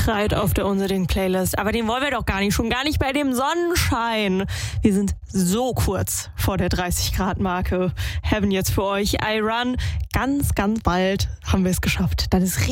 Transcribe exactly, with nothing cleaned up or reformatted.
Streit auf der Unserding-Playlist. Aber den wollen wir doch gar nicht, schon gar nicht bei dem Sonnenschein. Wir sind so kurz vor der dreißig Grad Marke. Heaven jetzt für euch. I Run. Ganz, ganz bald haben wir es geschafft. Dann ist